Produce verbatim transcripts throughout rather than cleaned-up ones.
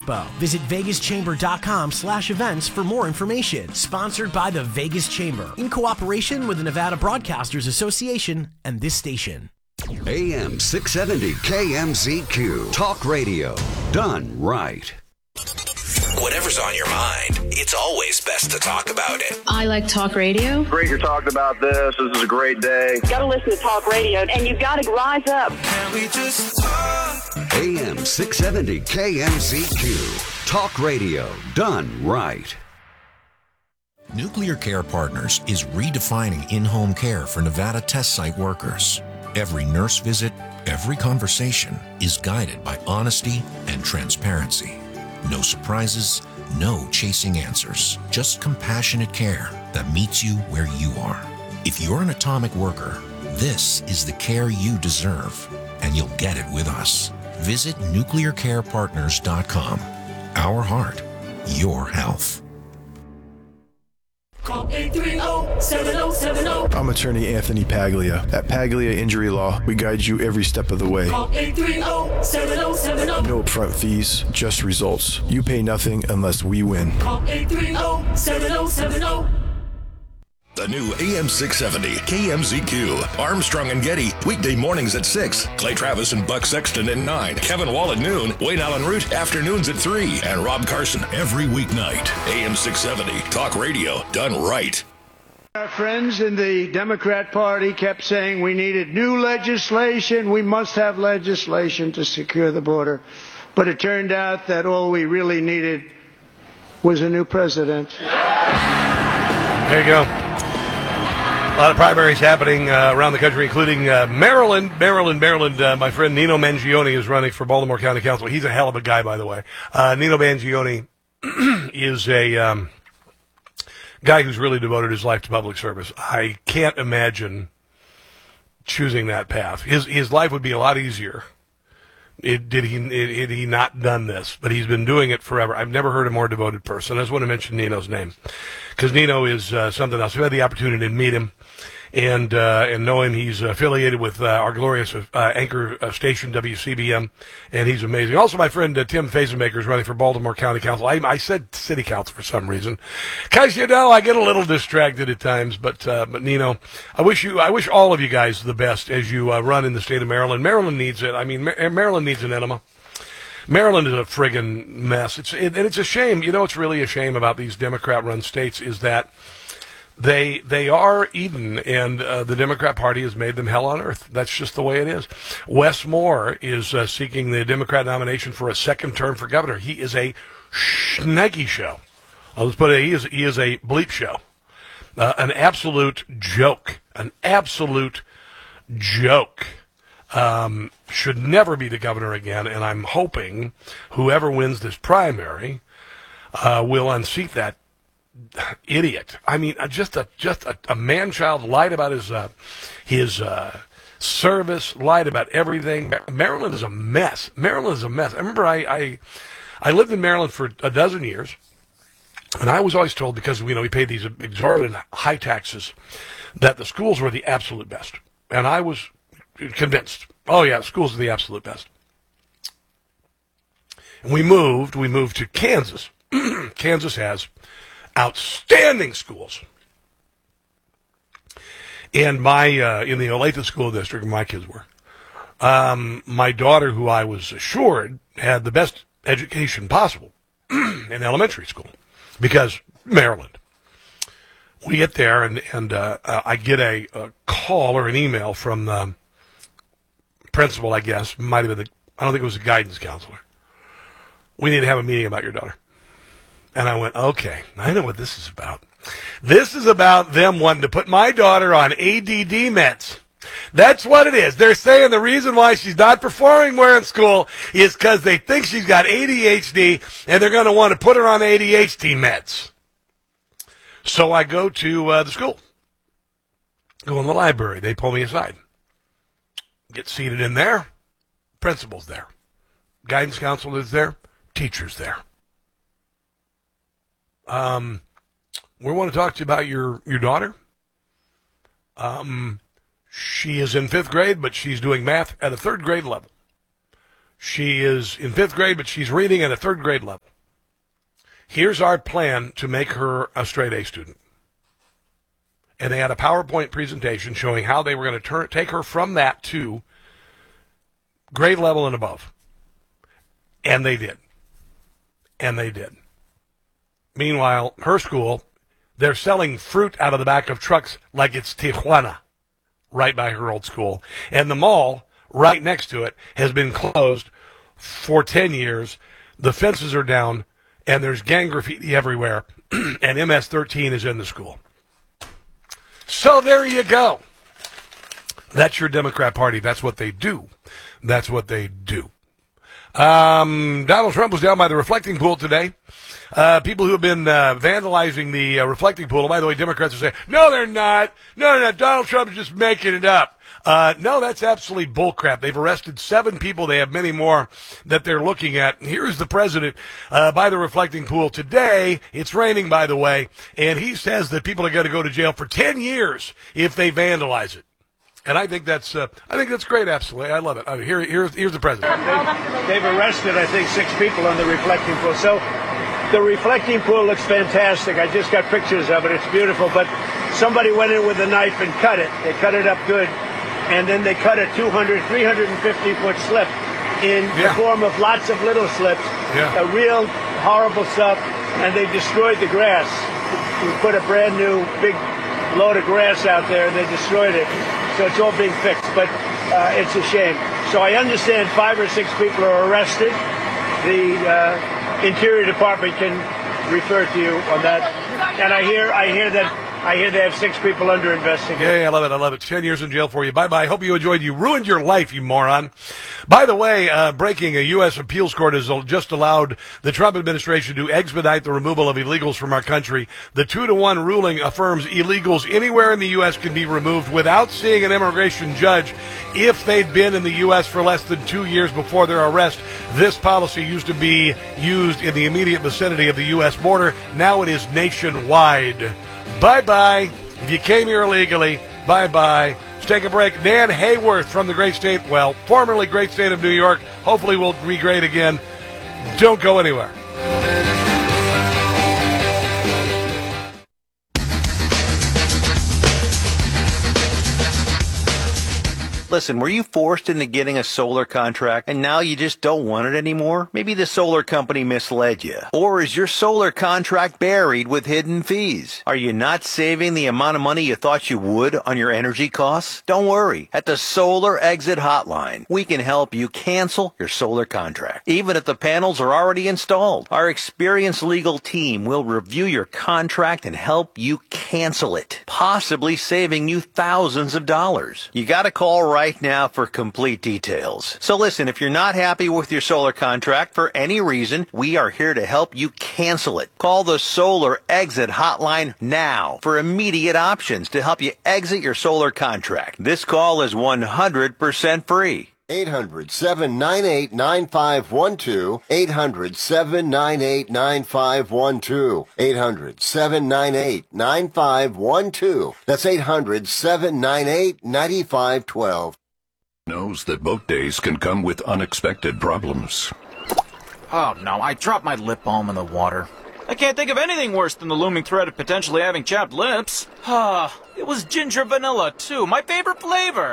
Expo. Visit vegas chamber dot com slash events for more information. Sponsored by the Vegas Chamber, in cooperation with the Nevada Broadcasters Association and this station. A M six seventy K M Z Q. Talk radio. Done right. Whatever's on your mind, it's always best to talk about it. I like talk radio. Great you're talking about this. This is a great day. You got to listen to talk radio, and you've got to rise up. Can we just talk? A M six seventy K M Z Q. Talk radio. Done right. Nuclear Care Partners is redefining in-home care for Nevada test site workers. Every nurse visit, every conversation is guided by honesty and transparency. No surprises, no chasing answers, just compassionate care that meets you where you are. If you're an atomic worker, this is the care you deserve, and you'll get it with us. Visit nuclear care partners dot com. Our heart, your health. Call eight three zero, seven zero seven zero. I'm attorney Anthony Paglia. At Paglia Injury Law, we guide you every step of the way. Call eight three zero, seven zero seven zero. No upfront fees, just results. You pay nothing unless we win. Call eight three zero, seven zero seven zero. The new A M six seventy K M Z Q. Armstrong and Getty, weekday mornings at six. Clay Travis and Buck Sexton at nine. Kevin Wall at noon. Wayne Allen Root, afternoons at three. And Rob Carson every weeknight. A M six seventy, talk radio done right. Our friends in the Democrat Party kept saying we needed new legislation. We must have legislation to secure the border. But it turned out that all we really needed was a new president. There you go. A lot of primaries happening uh, around the country, including uh, Maryland. Maryland, Maryland. Uh, my friend Nino Mangione is running for Baltimore County Council. He's a hell of a guy, by the way. Uh, Nino Mangione is a um, guy who's really devoted his life to public service. I can't imagine choosing that path. His his life would be a lot easier. It, did he it, had he not done this? But he's been doing it forever. I've never heard a more devoted person. I just want to mention Nino's name because Nino is uh, something else. We had the opportunity to meet him and uh, and know him. He's affiliated with uh, our glorious uh, anchor uh, station W C B M, and he's amazing. Also, my friend uh, Tim Fazenmaker is running for Baltimore County Council. I, I said City Council for some reason, because you know I get a little distracted at times. But uh, but Nino, I wish you, I wish all of you guys the best as you uh, run in the state of Maryland. Maryland needs it. I mean, Mar- Maryland needs an enema. Maryland is a friggin' mess. It's it, and it's a shame. You know, it's really a shame about these Democrat-run states is that They they are Eden, and uh, the Democrat Party has made them hell on earth. That's just the way it is. Wes Moore is uh, seeking the Democrat nomination for a second term for governor. He is a schnaggy show. I'll just put it, he is, he is a bleep show. Uh, an absolute joke. An absolute joke. Um, should never be the governor again, and I'm hoping whoever wins this primary uh, will unseat that idiot. I mean, just a just a, a man-child, lied about his uh, his uh, service, lied about everything. Maryland is a mess. Maryland is a mess. I remember I, I I lived in Maryland for a dozen years, and I was always told, because you know we paid these exorbitant high taxes, that the schools were the absolute best, and I was convinced. Oh yeah, schools are the absolute best. And we moved. We moved to Kansas. Kansas has outstanding schools. And my, uh, in the Olathe School District, where my kids were, um, my daughter, who I was assured had the best education possible in elementary school, because Maryland. We get there, and, and uh, uh, I get a, a call or an email from the principal, I guess, might have been the, I don't think it was a guidance counselor. We need to have a meeting about your daughter. And I went, okay, I know what this is about. This is about them wanting to put my daughter on A D D meds. That's what it is. They're saying the reason why she's not performing well in school is because they think she's got A D H D, and they're going to want to put her on A D H D meds. So I go to uh, the school, go in the library. They pull me aside, get seated in there. Principal's there, guidance counselor is there, teacher's there. Um, we want to talk to you about your, your daughter. Um, she is in fifth grade, but she's doing math at a third grade level. She is in fifth grade, but she's reading at a third grade level. Here's our plan to make her a straight A student. And they had a PowerPoint presentation showing how they were going to turn, take her from that to grade level and above. And they did. And they did. Meanwhile, her school, they're selling fruit out of the back of trucks like it's Tijuana, right by her old school. And the mall right next to it has been closed for ten years. The fences are down, and there's gang graffiti everywhere, and M S thirteen is in the school. So there you go. That's your Democrat Party. That's what they do. That's what they do. Um, Donald Trump was down by the reflecting pool today. Uh, people who have been uh, vandalizing the uh, reflecting pool. By the way, Democrats are saying, no, they're not. No, no, no. Donald Trump is just making it up. Uh, no, that's absolutely bullcrap. They've arrested seven people. They have many more that they're looking at. Here's the president uh, by the reflecting pool today. It's raining, by the way, and he says that people are going to go to jail for ten years if they vandalize it. And I think that's uh, I think that's great. Absolutely, I love it. Uh, here, here's here's the president. They've, they've arrested, I think, six people on the reflecting pool. So the reflecting pool looks fantastic. I just got pictures of it. It's beautiful. But somebody went in with a knife and cut it. They cut it up good. And then they cut a two hundred, three hundred fifty foot slip in yeah. the form of lots of little slips. Yeah. A real horrible stuff. And they destroyed the grass. We put a brand new big load of grass out there and they destroyed it. So it's all being fixed. But uh, it's a shame. So I understand five or six people are arrested. The uh, Interior Department can refer to you on that. And I hear I hear that I hear they have six people under investigation. Yeah, I love it. I love it. Ten years in jail for you. Bye-bye. Hope you enjoyed. You ruined your life, you moron. By the way, uh, breaking, a U S appeals court has just allowed the Trump administration to expedite the removal of illegals from our country. The two to one ruling affirms illegals anywhere in the U S can be removed without seeing an immigration judge if they'd been in the U S for less than two years before their arrest. This policy used to be used in the immediate vicinity of the U S border. Now it is nationwide. Bye-bye. If you came here illegally, bye-bye. Let's take a break. Dan Hayworth from the great state, well, formerly great state of New York. Hopefully we'll be great again. Don't go anywhere. Listen, were you forced into getting a solar contract and now you just don't want it anymore? Maybe the solar company misled you. Or is your solar contract buried with hidden fees? Are you not saving the amount of money you thought you would on your energy costs? Don't worry. At the Solar Exit Hotline, we can help you cancel your solar contract, even if the panels are already installed. Our experienced legal team will review your contract and help you cancel it, possibly saving you thousands of dollars. You got to call right right now for complete details. So listen, if you're not happy with your solar contract for any reason, we are here to help you cancel it. Call the Solar Exit Hotline now for immediate options to help you exit your solar contract. This call is one hundred percent free. eight hundred, seven nine eight, nine five one two. eight hundred, seven nine eight, nine five one two. eight hundred, seven nine eight, nine five one two. That's eight hundred, seven nine eight, nine five one two. Knows that boat days can come with unexpected problems. Oh no, I dropped my lip balm in the water. I can't think of anything worse than the looming threat of potentially having chapped lips. Ah, it was ginger vanilla too, my favorite flavor.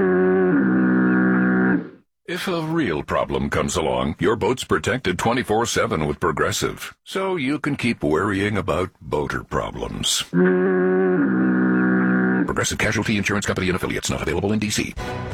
If a real problem comes along, your boat's protected twenty-four seven with Progressive, so you can keep worrying about boater problems. Progressive Casualty Insurance Company and Affiliates, not available in D C.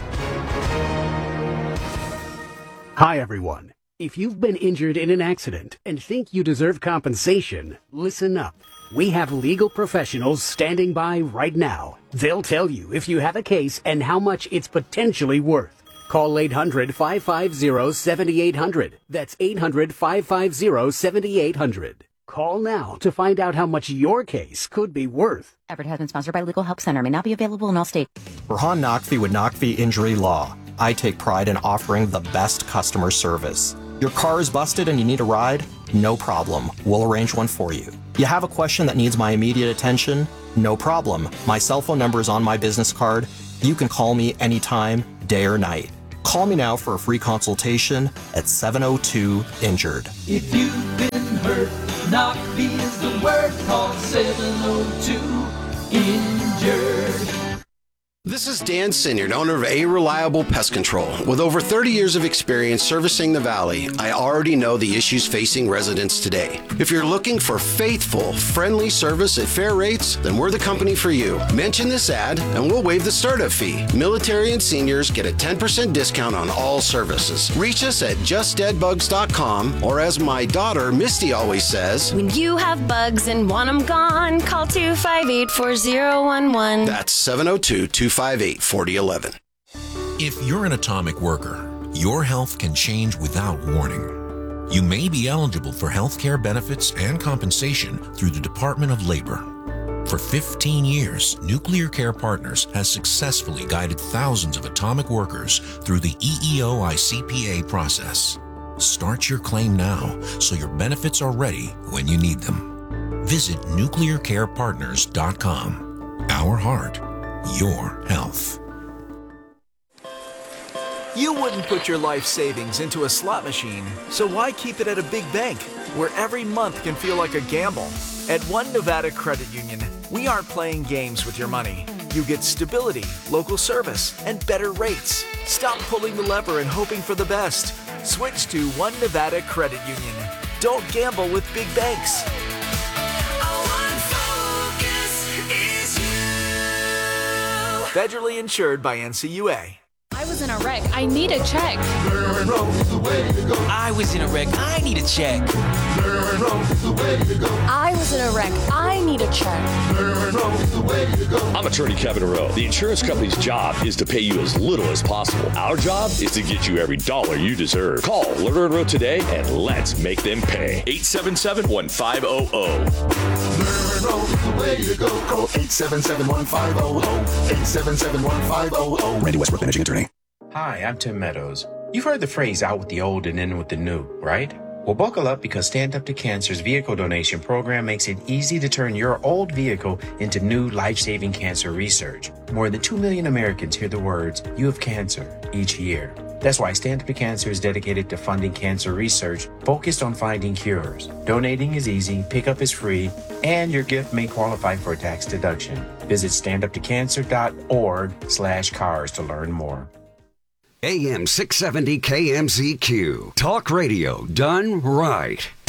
Hi, everyone. If you've been injured in an accident and think you deserve compensation, listen up. We have legal professionals standing by right now. They'll tell you if you have a case and how much it's potentially worth. Call eight hundred, five five zero, seven eight zero zero. That's eight hundred, five five zero, seven eight zero zero. Call now to find out how much your case could be worth. Advertisement sponsored by Legal Help Center. May not be available in all states. Burhan Naqvi with Naqvi Injury Law. I take pride in offering the best customer service. Your car is busted and you need a ride? No problem. We'll arrange one for you. You have a question that needs my immediate attention? No problem. My cell phone number is on my business card. You can call me anytime, day or night. Call me now for a free consultation at seven oh two injured. If you've been hurt, knock me is the word. Call seven oh two injured. This is Dan Sinyard, owner of A Reliable Pest Control. With over thirty years of experience servicing the Valley, I already know the issues facing residents today. If you're looking for faithful, friendly service at fair rates, then we're the company for you. Mention this ad and we'll waive the startup fee. Military and seniors get a ten percent discount on all services. Reach us at just dead bugs dot com, or as my daughter Misty always says, when you have bugs and want them gone, call two five eight, four oh one one. That's seven oh two, two five eight, four oh one one. If you're an atomic worker, your health can change without warning. You may be eligible for health care benefits and compensation through the Department of Labor. For fifteen years, Nuclear Care Partners has successfully guided thousands of atomic workers through the E E O I C P A process. Start your claim now so your benefits are ready when you need them. Visit nuclear care partners dot com. Our heart, your health. You wouldn't put your life savings into a slot machine, so why keep it at a big bank where every month can feel like a gamble? At One Nevada Credit Union, we aren't playing games with your money. You get stability, local service, and better rates. Stop pulling the lever and hoping for the best. Switch to One Nevada Credit Union. Don't gamble with big banks. Federally insured by N C U A. I was in a wreck. I need a check. I was in a wreck. I need a check. I was in a wreck. I need a check. I'm attorney Kevin Rowe. The insurance company's job is to pay you as little as possible. Our job is to get you every dollar you deserve. Call Lerner and Rowe today and let's make them pay. eight seven seven, one five zero zero. Lerner and Rowe is the way to go. Call eight seven seven, one five zero zero. eight seven seven, one five zero zero. Randy Westbrook, managing attorney. Hi, I'm Tim Meadows. You've heard the phrase out with the old and in with the new, right? Well, buckle up because Stand Up to Cancer's vehicle donation program makes it easy to turn your old vehicle into new life-saving cancer research. More than two million Americans hear the words, "You have cancer," each year. That's why Stand Up to Cancer is dedicated to funding cancer research focused on finding cures. Donating is easy, pickup is free, and your gift may qualify for a tax deduction. Visit standuptocancer.org slash cars to learn more. A M six seventy K M Z Q. Talk radio done right.